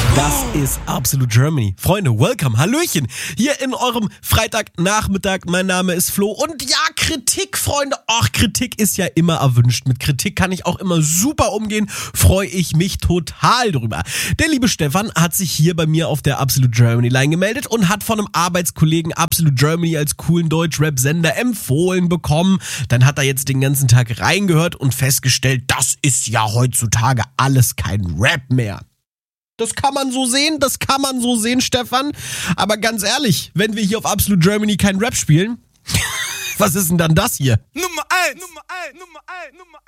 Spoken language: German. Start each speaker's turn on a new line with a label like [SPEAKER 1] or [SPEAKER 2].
[SPEAKER 1] Das ist Absolute Germany. Freunde, welcome, hallöchen. Hier in eurem Freitagnachmittag. Mein Name ist Flo. Und ja, Kritik, Freunde. Ach, Kritik ist ja immer erwünscht. Mit Kritik kann ich auch immer super umgehen. Freue ich mich total drüber. Der liebe Stefan hat sich hier bei mir auf der Absolute Germany Line gemeldet und hat von einem Arbeitskollegen Absolute Germany als coolen Deutsch-Rap-Sender empfohlen bekommen. Dann hat er jetzt den ganzen Tag reingehört und festgestellt, das ist ja heutzutage alles kein Rap mehr. Das kann man so sehen, Stefan. Aber ganz ehrlich, wenn wir hier auf Absolute Germany kein Rap spielen, was ist denn dann das hier?
[SPEAKER 2] Nummer 1.